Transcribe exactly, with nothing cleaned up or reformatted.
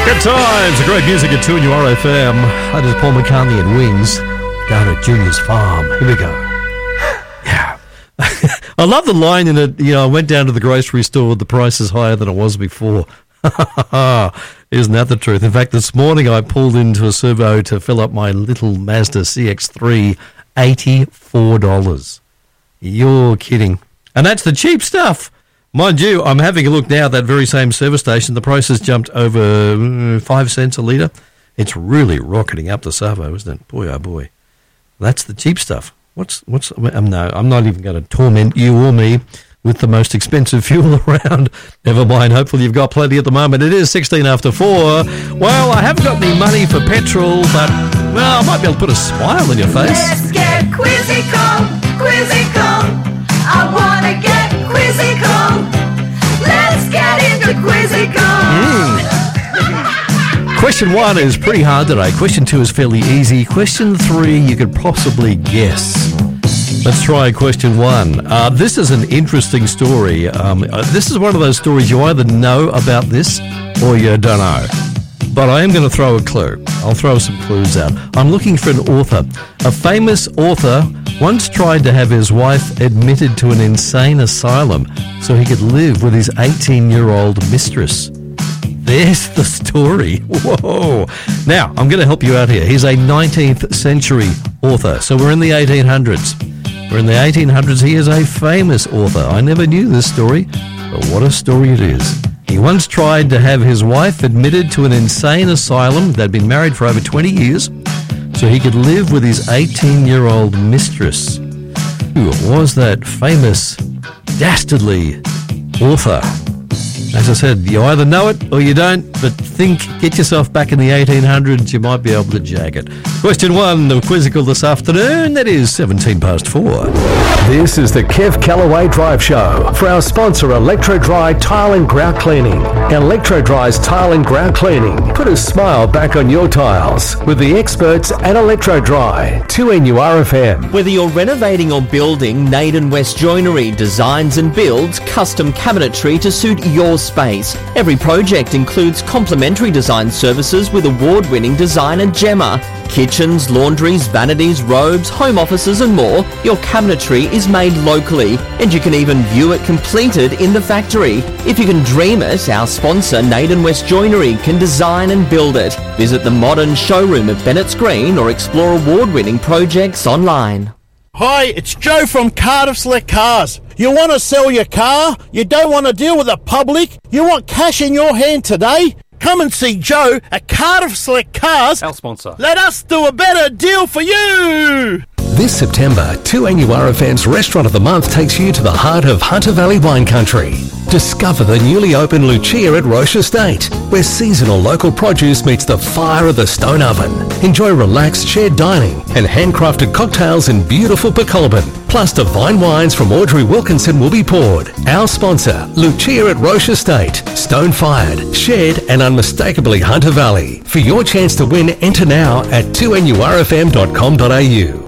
Good times, great music at two and you R F M. That is Paul McCartney and Wings down at Junior's Farm. Here we go. Yeah. I love the line in it, you know, I went down to the grocery store, the price is higher than it was before. Isn't that the truth? In fact, this morning I pulled into a servo to fill up my little Mazda C X three, eighty-four dollars. You're kidding. And that's the cheap stuff. Mind you, I'm having a look now at that very same service station. The price has jumped over uh, five cents a litre. It's really rocketing up the Savo, isn't it? Boy, oh boy. That's the cheap stuff. What's, what's, um, no, I'm not even going to torment you or me with the most expensive fuel around. Never mind, hopefully you've got plenty at the moment. It is sixteen after four. Well, I haven't got any money for petrol, but, well, I might be able to put a smile on your face. Let's get quizzical, quizzical. I want to get quizzical. Let's get into quizzical. Mm. Question one is pretty hard today. Question two is fairly easy. Question three, you could possibly guess. Let's try question one. Uh, this is an interesting story. Um, uh, this is one of those stories you either know about this or you don't know. But I am going to throw a clue. I'll throw some clues out. I'm looking for an author. A famous author once tried to have his wife admitted to an insane asylum so he could live with his eighteen-year-old mistress. There's the story. Whoa. Now, I'm going to help you out here. He's a nineteenth century author. So we're in the eighteen hundreds. We're in the eighteen hundreds. He is a famous author. I never knew this story, but what a story it is. He once tried to have his wife admitted to an insane asylum. They'd been married for over twenty years, so he could live with his eighteen-year-old mistress. Who was that famous, dastardly author? As I said, you either know it or you don't, but think, get yourself back in the eighteen hundreds, you might be able to jag it. Question one of Quizzical this afternoon, that is seventeen past four. This is the Kev Callaway Drive Show for our sponsor, Electro Dry Tile and Grout Cleaning. Electro Dry's Tile and Grout Cleaning. Put a smile back on your tiles with the experts at Electro Dry, two N U R F M. Whether you're renovating or building, Naden West Joinery designs and builds custom cabinetry to suit your space. Every project includes complimentary design services with award-winning designer Gemma. Kitchens, laundries, vanities, robes, home offices and more. Your cabinetry is made locally and you can even view it completed in the factory. If you can dream it, our sponsor Naden West Joinery can design and build it. Visit the modern showroom at Bennett's Green or explore award-winning projects online. Hi, it's Joe from Cardiff Select Cars. You want to sell your car? You don't want to deal with the public? You want cash in your hand today? Come and see Joe at Cardiff Select Cars. Our sponsor. Let us do a better deal for you. This September, two N U R F M's Restaurant of the Month takes you to the heart of Hunter Valley wine country. Discover the newly opened Lucia at Roche Estate, where seasonal local produce meets the fire of the stone oven. Enjoy relaxed shared dining and handcrafted cocktails in beautiful Pecolbin. Plus divine wines from Audrey Wilkinson will be poured. Our sponsor, Lucia at Roche Estate. Stone-fired, shared and unmistakably Hunter Valley. For your chance to win, enter now at two N U R F M dot com dot A U.